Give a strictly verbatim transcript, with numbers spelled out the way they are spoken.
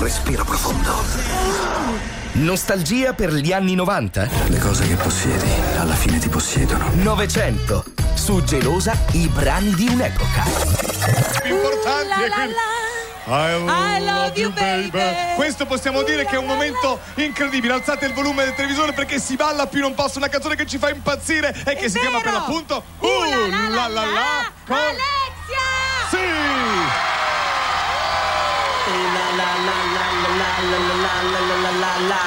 respiro profondo. Nostalgia per gli anni novanta? Le cose che possiedi, alla fine ti possiedono. Novecento. Su Gelosa, i brani di un'epoca. Importanti Uh, la, la, la. I love, I love you, baby. Questo possiamo dire che è un momento incredibile. Alzate il volume del televisore perché si balla più non posso. Una canzone che ci fa impazzire e che È si vero. chiama per l'appunto Uh, la, la, la, la. con... Alexia! Sì! La la la la la la la la la la la